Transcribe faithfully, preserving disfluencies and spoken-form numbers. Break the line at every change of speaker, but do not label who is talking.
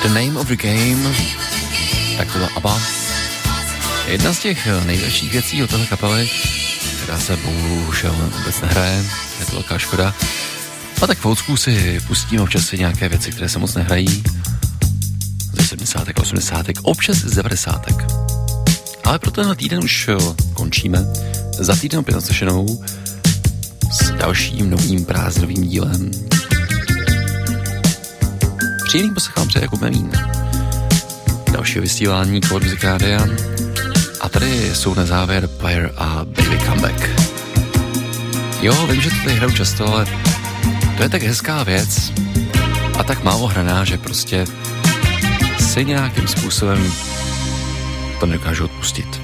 The Name of the Game, tak to byla ABBA. Jedna z těch nejlepších věcí od téhle kapely, která se bohužel vůbec nehraje, je to velká škoda. A tak v Oudsku si pustíme občas si nějaké věci, které se moc nehrají. Ze sedmdesátek, osmdesátek, občas z devadesátek. Ale pro tenhle týden už končíme. Za týden opět naslyšenou s dalším novým prázdnovým dílem. Příjemný poslech vám přeje Jakub Melín. Dalšího vysílání Kód Music Rádia. A tady jsou na závěr Player a Baby Comeback. Jo, vím, že to tady hraju často, ale to je tak hezká věc a tak málo hraná, že prostě si nějakým způsobem to nedokážu odpustit.